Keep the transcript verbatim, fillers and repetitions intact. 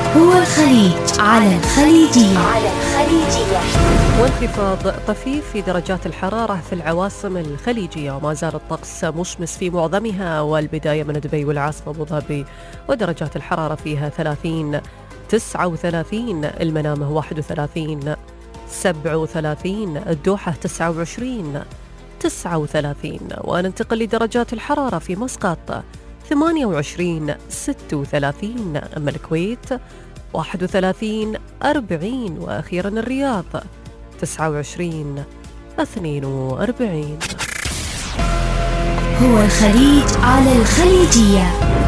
هو الخليج على الخليجية. على الخليجية. وانخفاض طفيف في درجات الحرارة في العواصم الخليجية، وما زال الطقس مشمس في معظمها، والبداية من دبي والعاصمة أبو ظبي ودرجات الحرارة فيها ثلاثين، تسعة وثلاثين، المنامة واحد وثلاثين، سبعة وثلاثين، الدوحة تسعة وعشرين، تسعة وثلاثين. وننتقل لدرجات الحرارة في مسقط ثمانية وعشرين، ستة وثلاثين، أما الكويت واحد وثلاثين، أربعين، وأخيرا الرياض تسعة وعشرين، اثنين وأربعين. هو الخليج على الخليجية.